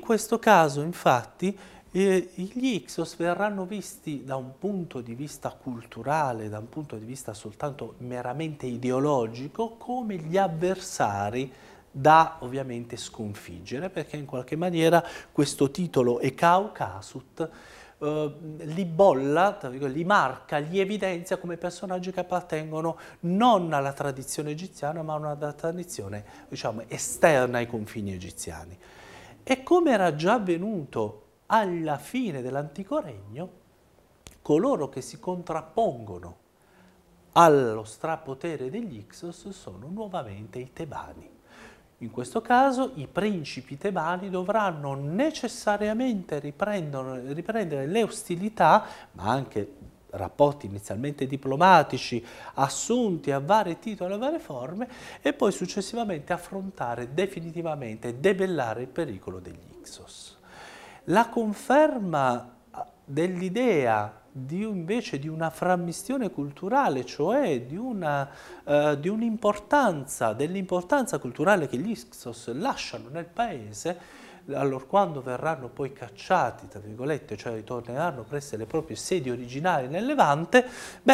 questo caso, infatti, gli Ixos verranno visti da un punto di vista culturale, da un punto di vista soltanto meramente ideologico, come gli avversari da ovviamente sconfiggere, perché in qualche maniera questo titolo Ekau Kasut li bolla, li marca, li evidenzia come personaggi che appartengono non alla tradizione egiziana, ma a una tradizione, diciamo, esterna ai confini egiziani. E come era già avvenuto alla fine dell'antico regno, coloro che si contrappongono allo strapotere degli Ixos sono nuovamente i Tebani. In questo caso i principi tebani dovranno necessariamente riprendere le ostilità, ma anche rapporti inizialmente diplomatici, assunti a vari titoli, a varie forme, e poi successivamente affrontare definitivamente e debellare il pericolo degli Ixos. La conferma dell'idea invece di una frammistione culturale, cioè di un'importanza, dell'importanza culturale che gli Ixos lasciano nel paese, allorquando verranno poi cacciati, tra virgolette, cioè ritorneranno presso le proprie sedi originali nel Levante,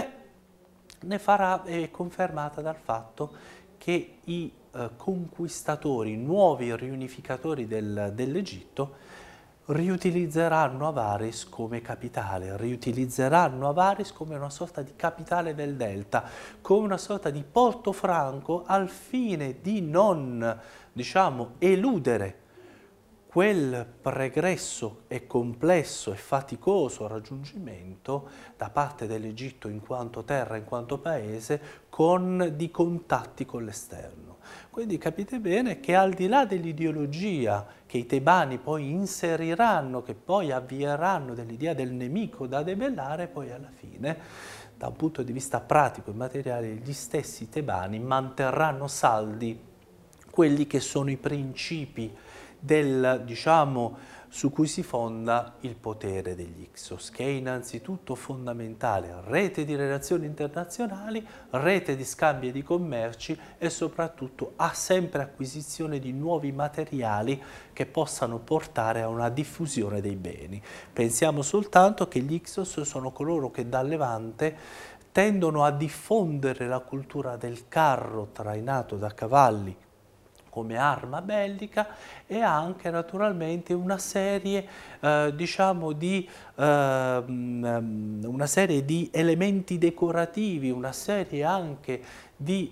è confermata dal fatto che i conquistatori, nuovi riunificatori dell'Egitto, riutilizzeranno Avaris come capitale, riutilizzeranno Avaris come una sorta di capitale del delta, come una sorta di porto franco al fine di non, diciamo, eludere quel pregresso e complesso e faticoso raggiungimento da parte dell'Egitto in quanto terra, in quanto paese, di contatti con l'esterno. Quindi capite bene che al di là dell'ideologia che i tebani poi inseriranno, che poi avvieranno dell'idea del nemico da debellare, poi alla fine, da un punto di vista pratico e materiale, gli stessi tebani manterranno saldi quelli che sono i principi diciamo, su cui si fonda il potere degli Ixos, che è innanzitutto fondamentale: rete di relazioni internazionali, rete di scambi e di commerci e soprattutto sempre acquisizione di nuovi materiali che possano portare a una diffusione dei beni. Pensiamo soltanto che gli Ixos sono coloro che dal Levante tendono a diffondere la cultura del carro trainato da cavalli come arma bellica, e anche naturalmente una serie, diciamo, una serie di elementi decorativi, una serie anche di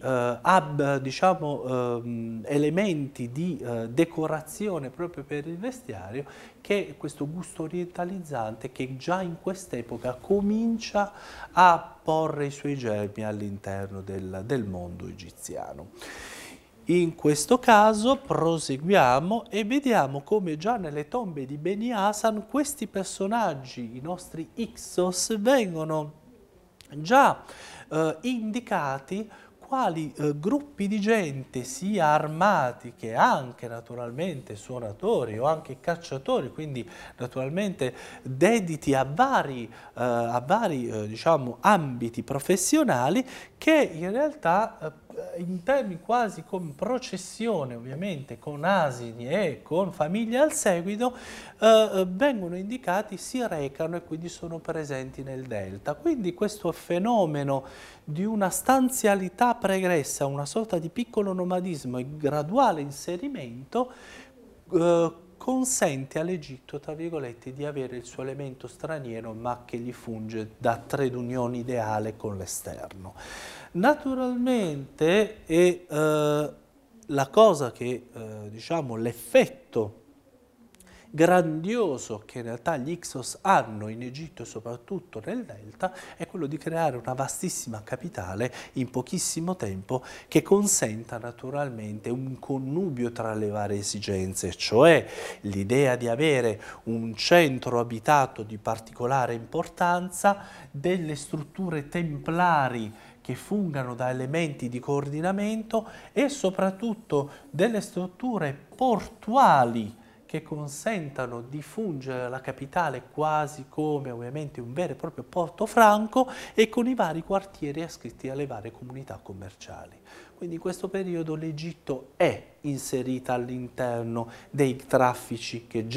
elementi di decorazione proprio per il vestiario, che è questo gusto orientalizzante che già in quest'epoca comincia a porre i suoi germi all'interno del mondo egiziano. In questo caso proseguiamo e vediamo come già nelle tombe di Beni Hasan questi personaggi, i nostri Ixos, vengono già indicati quali gruppi di gente, sia armati che anche naturalmente suonatori o anche cacciatori, quindi naturalmente dediti a vari diciamo, ambiti professionali, che in realtà in termini quasi come processione, ovviamente con asini e con famiglie al seguito, vengono indicati, si recano e quindi sono presenti nel delta. Quindi questo fenomeno di una stanzialità pregressa, una sorta di piccolo nomadismo e graduale inserimento, consente all'Egitto, tra virgolette, di avere il suo elemento straniero, ma che gli funge da trade union ideale con l'esterno. Naturalmente la cosa che, diciamo, l'effetto grandioso che in realtà gli Ixos hanno in Egitto e soprattutto nel Delta è quello di creare una vastissima capitale in pochissimo tempo, che consenta naturalmente un connubio tra le varie esigenze, cioè l'idea di avere un centro abitato di particolare importanza, delle strutture templari che fungano da elementi di coordinamento e soprattutto delle strutture portuali che consentano di fungere la capitale quasi come ovviamente un vero e proprio porto franco, e con i vari quartieri ascritti alle varie comunità commerciali. Quindi in questo periodo l'Egitto è inserita all'interno dei traffici che già